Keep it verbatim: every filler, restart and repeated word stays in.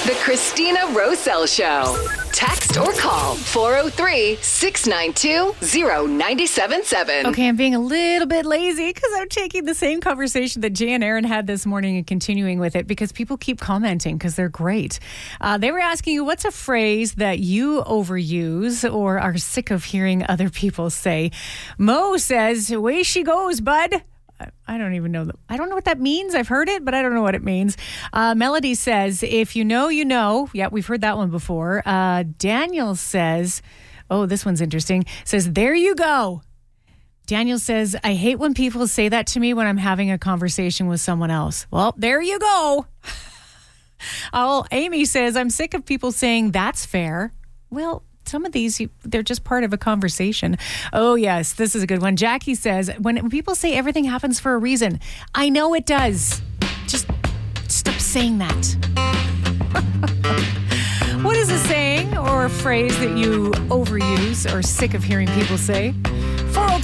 The Christina Roselle Show. Text or call four oh three, six nine two, oh nine seven seven. Okay, I'm being a little bit lazy because I'm taking the same conversation that Jay and Aaron had this morning and continuing with it because people keep commenting because they're great. Uh, they were asking you, what's a phrase that you overuse or are sick of hearing other people say? Mo says, away she goes, bud. I don't even know. I don't know what that means. I've heard it, but I don't know what it means. Uh, Melody says, if you know, you know. Yeah, we've heard that one before. Uh, Daniel says, oh, this one's interesting. Says, there you go. Daniel says, I hate when people say that to me when I'm having a conversation with someone else. Well, there you go. Oh, Amy says, I'm sick of people saying that's fair. Well, some of these, they're just part of a conversation. Oh, yes, this is a good one. Jackie says, when people say everything happens for a reason, I know it does. Just stop saying that. What is a saying or a phrase that you overuse or sick of hearing people say?